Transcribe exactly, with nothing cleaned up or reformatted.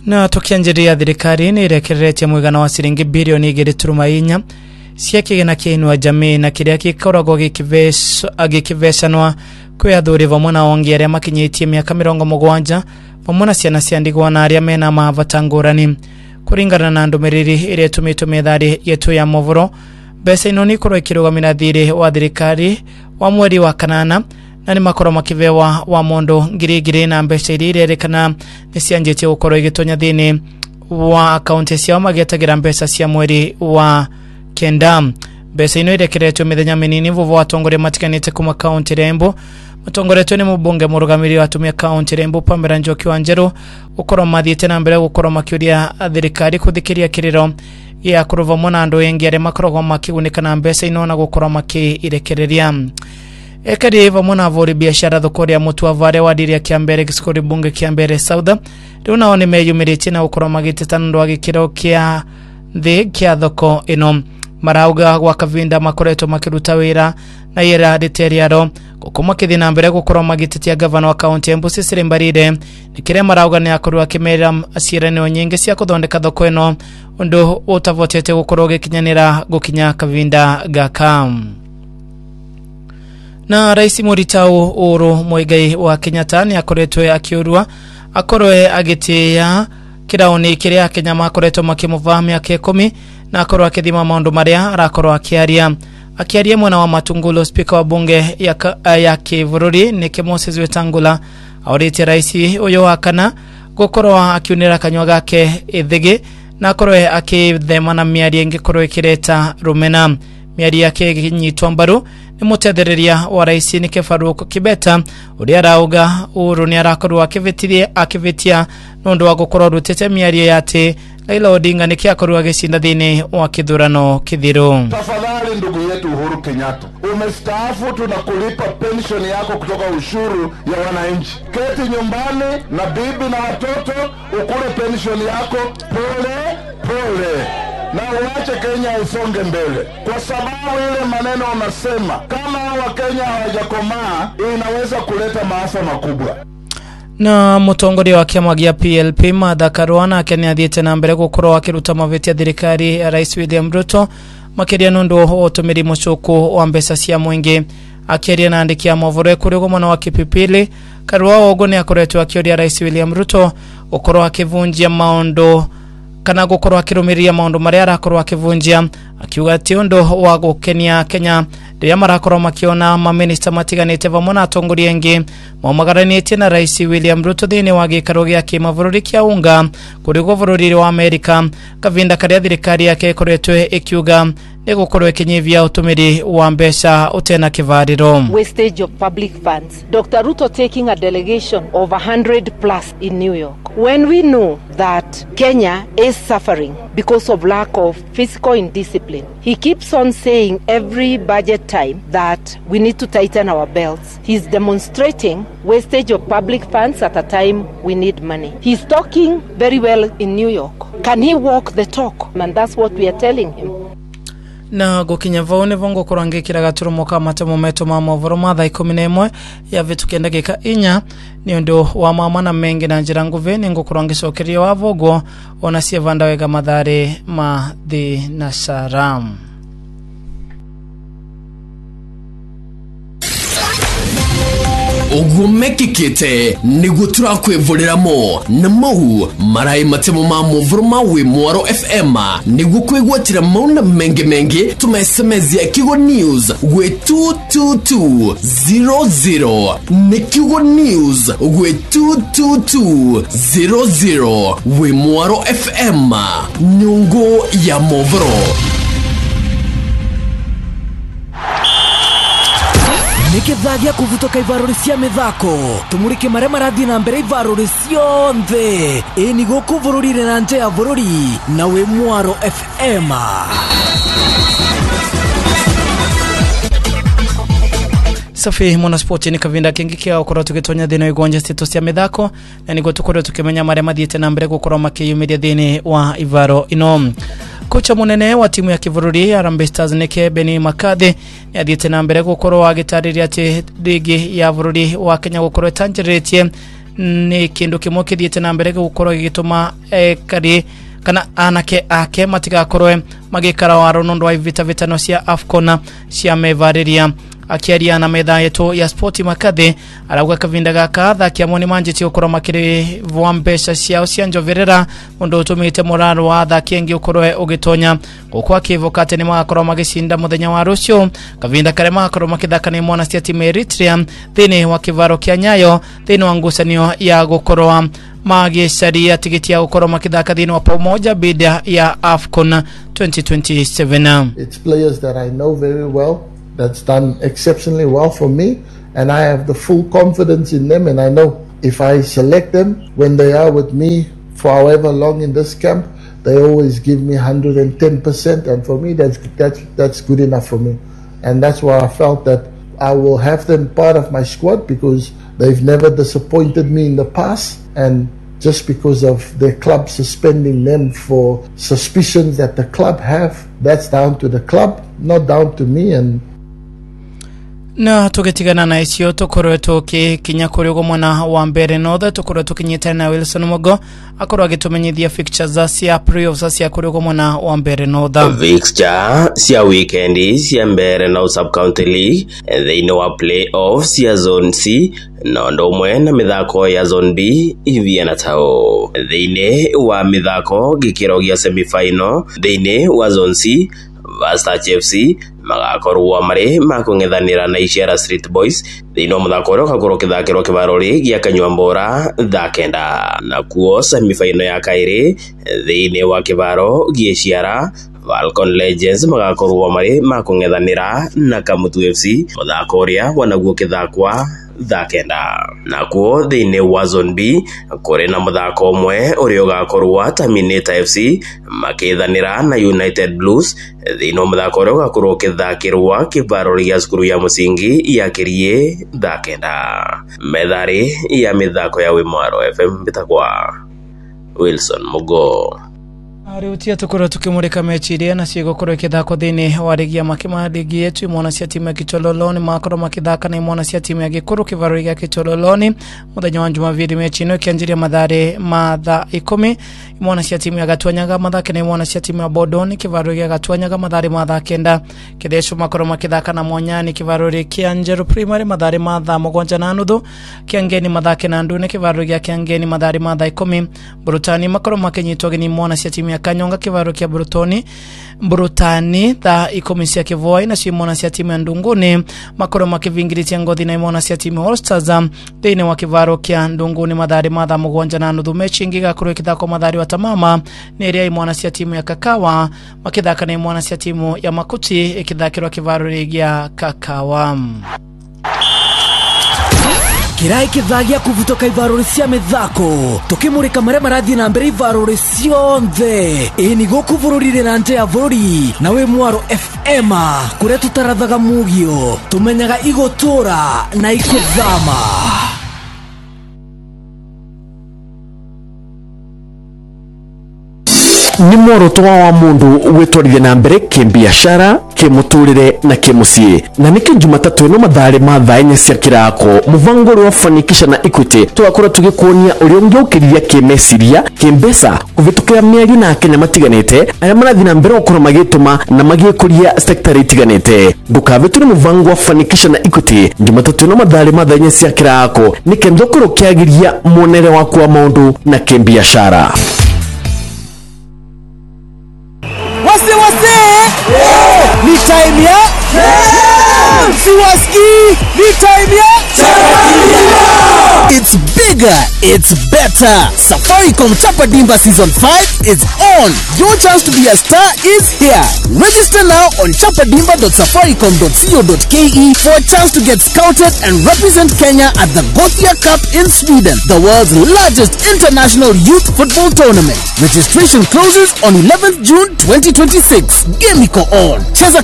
Na tukianjiria thirikari ni irekeretie mwigana wa ciringi bilioni igiri turuma inya cia kigina kiinua jamii na kiria gikoragwo gikivecanwa kwi athuri vamwe na ongi aria makinyitie miaka mirongo mugwanja vamwe na ciana cia ndigwa na aria mena mavata ngurani. Kuringana na ndumiriri iria tumitwo methari yetu ya movoro, mbeca ino ni korwo ikirugamira thiri wa thirikari wa mweri wa kanana na ni makoro makivewa wa mondo ngiri ngiri na mbeca iria irerikana ni cianjitie gukorwo igitonya thini wa akaunti ciao magietagira mbeca cia mweri wa kenda. Mbeca ino irekeretwo mithenya minini vuvu watongoria matiganite kuma kaunti Rembo. Mutongoretwo ni mubunge murugamiri wa tumia kaunti Rembo Pamela Njoki Wanjeru ukorwo mathiite na mbere gukorwo makiuria thirikari kuthikiria kiriro ya kuruva mona andu engi aria makoragwo makigunika na mbeca ino na gukorwo makiirekereria. Ekari vamwe na avori biashara thoko ria mutu wa vare wa diria kiambere gisikori bunge kiambere Sauda riu nao ni meyumiritie na gukorwo magiteta ndo agikiro kia thi kia thoko ino. Marauga gwa kavinda makoretwo makiruta wira na yera riteriaro gukuma kithina mbere gukorwo magitetia gavana wa kaunti Embu Cecily Mbarire nikire marauga ni akorwo akimera acirano nyingi cia kuthondeka thoko ino undu utavotete gukorwo gikinyanira gukinya kavinda gaka. Na Rais Muritau Uhuru Muigai wa Kenyatta ni akoretwe akiurua akorwe agitia kiraoni kiria Kenya makoretwo makimuva miaka ikumi na akorwo akithima maundu maria arakorwo akiaria akiaria mwana wa Matungulu speaker wa bunge ya ya Kivururi Nick Moses Wetangula aurite rais uyo wa kana gukorwo akiunira kanywa gake ithigi na akorwo akithema na miaria ingi korwo ikireta rumena. Miari yake ginyitwa mbaru ni mutetheriria wa rais Nike Farouk Kibeta uria arauga Uhuru ni arakorwo akivitirie akivitia nundu wa gukorwo rutete miari yate Raila Odinga niki akorwo agicinda thini wa kithurano kithiru. Tafadhali ndugu yetu Uhuru Kenyatta, umestaafu, tunakulipa pension yako kutoka ushuru ya wananchi. Keti nyumbani na bibi na watoto ukule pension yako pole pole na uache Kenya isonge mbele, kwa sababu ile maneno unasema kama wa Kenya hawajakomaa inaweza kuleta maafa makubwa. Na mutongoria wa kiama gia P L P Martha Karua akeni athiete na mbere gukorwo akiruta maveti ya thirikari ya Rais William Ruto makiria nundu utumiri mucuku wa mbeca cia mwingi. Akiaria na andiki ya movoro kuri gomona wa Kipipili, Karua ogo ni akoretwo akioria Rais William Ruto gukorwo akivunjia maundu kana gukorwo akirumiria maundu maria arakorwo akivunjia, akiuga ati undu wa gukenia Kenya ria marakorwo makiona ma minister matiganite vamwe na atongoria engi maumagaranite na Rais William Ruto thini wa gikaro gia kimavururi kia unga kuri guvururi wa Amerika kavinda karia thirikari yake ikoretwe ikiuga ni gukorwo ikinyivia utumiri wa mbeca utena kivariro. Wastage of public funds. Doctor Ruto taking a delegation of one hundred plus in New York, when we know that Kenya is suffering because of lack of fiscal indiscipline. He keeps on saying every budget time that we need to tighten our belts. He's demonstrating wastage of public funds at a time we need money. He's talking very well in New York. Can he walk the talk? And that's what we are telling him. Na gukinya vaone vongo kurangikira gaturumo ka matemo meto ma movoro matha ikumi na imwe ya vitu kenda gika inya ni undu wa mama na mengi na njira nguve ni ngukurangicokeria wa vogo ona cie vanda wega mathare ma thi na saram. Ogumekikite nigutura kwivuliramo na mau marai matemo ma movoro mawe Mwaro F M nigukwigwatira mauna mengi mengi tuma S M S ya Kigo News gwe two two two zero zero ni Kigo News gwe two two two zero zero we Mwaro F M nyungo ya movoro. Nikithagia kuvutoka ivaruri cia mithako tumurike mare marathi na mbere ivaruri cionthe eni guku vururire na nje ya vururi na we Mwaro F M. Safi mwana sport ni kavinda kingi kia ukoro tukitonya thina igonja status ya mithako na nigo tukoro tukimenya mare mathiete na mbere gukorwo makiyumiria thini wa ivaro ino. Kocha munene wa timu ya Kivururi Harambee Stars Nike Beni Makadhi ni athiete na mbere gukorwo agitariria ati ligi ya vururi wa Kenya gukorwo tanjiretie ni kindu kimwe kithiete na mbere gukorwo gituma e, kari kana anake ake matigakorwe magikara waro nondo wa vita vitano cia AFCON cia mevariria akiaria na metha yetu ya spoti makadhi arauga kavinda gaka thaki amoni manjiti ukoro makiri vwa mbesha cia cia njoverera mundu utumite moraro wa thaki engi ukorwe ugitonya gukwa kivokate ni makoro magicinda muthenya wa rucio kavinda kare makoro makithaka ni mwana cia timu Eritrea thini wa kivaro kia Nyayo thini wa ngucanio ya gukorwa magicaria tigiti ya gukorwa makithaka thini wa pamoja bida ya AFCON twenty twenty-seven. It's players that I know very well, that's done exceptionally well for me, and I have the full confidence in them, and I know if I select them when they are with me for however long in this camp, they always give me one hundred ten percent, and for me that's that's that's good enough for me. And that's why I felt that I will have them part of my squad because they've never disappointed me in the past, and just because of the club suspending them for suspicions that the club have, that's down to the club, not down to me. And na tugetigana na isio tukorwe tuki kinya kuri ugo mwana wa mbere nothe tukorwe tukinyita na Wilson Mogo akorwa gitumenyithia fixtures za cia playoffs cia kuri ugo mwana wa mbere nothe fixture cia weekend cia mbere na sub county league they know a playoffs cia zone C na ndo mwe na mithako ya zone B iviana tao thine wa mithako gikiro gia semi final thine wa zone C Vasta F C magakorwo mari makung'ethanira na Ishara Street Boys thino muthako kakoro kithakiro kibarori gia Kanywa Mbora thakenda na kuo semifinal ya kairi thine wa kibaro gia Ishara Falcon Legends magakorwo mari makung'ethanira na Kamutu F C muthako uria wanaguo kithakwa thakenda na kuo thine wa zone B kore na muthako umwe uri ugakorwo Terminator F C makithanira na United Blues thino muthako uri ugakorwo kithakirwa kibarori ya skuru ya musingi ya kirie thakenda methari ya mithako ya Wimwaro F M bitakwa Wilson Mugo. Ariutia tukoro tukimurika mechi iria na ciego koro kithako thini wa ligi ya makima ligi yetu imona cia timu ya Kitololoni makoro makithaka na imona cia timu ya Gikuru kivaro ya Kitololoni muthenya wa Jumapili mechi ino kianjiria mathare matha ikumi imona cia timu ya Gatwanyaga mathake na imona cia timu ya Bodoni kivaro ya Gatwanyaga mathare matha kenda kidesho makoro makithaka na Mwonyani kivaro ya Kianjeru Primary mathare matha mugwanja na nuthu Kiangeni mathake na Ndune kivaro ya Kiangeni mathare matha ikumi Burutani makoro makinyitwa ni imona cia timu ya Kanyonga kivaro kia Burutoni Burutani tha ikumi cia Kivoi na imona cia timu ya Ndunguni makoro makivingiritia ngothi na imona cia timu All Stars thine wa kivaro kia Ndunguni mathare matha mugwanja na nuthu mechi ingi gakorwo kithako mathare wa Tamama ni iria imona cia timu ya Kakawa makithaka na imona cia timu ya Makuti ikithakirwa kivaro gia Kakawa. Kirai kithagia kuvutoka ivarori cia mithako tukimurika maria marathie na mbere ivarori cionthe ini gukuvururire na nje ya vururi na Wimwaro F M kuria tutarathaga mugio tumenyaga igotura na ikithama. ni mworoto wa mundu witwarithia na mbere kibiashara kimuturire na kimusie na niki Jumatatu ino mathare matha enye cia kirako muvango wa Fanikisha na Equity twakora tugikuonia uri ungiukiriria kimesiria kimbesa kuvitukira miario na Kenya matiganite aya marathi na mbere okoro magituma na magikuria sector itiganite ndukaveturi muvango wa Fanikisha na Equity Jumatatu ino mathare matha enye cia kirako nikendokoro kiagiria monere wa kwa maundu na kibiashara. Wase wase yeah. Ni time ya yeah. Siwaski ni time ya yeah. It's bigger, it's better. Safaricom Chapa Dimba Season five is on. Your chance to be a star is here. Register now on chapadimba dot safaricom dot co dot ke for a chance to get scouted and represent Kenya at the Gothia Cup in Sweden, the world's largest international youth football tournament. Registration closes on eleventh June twenty twenty-six. Game iko on. Cheza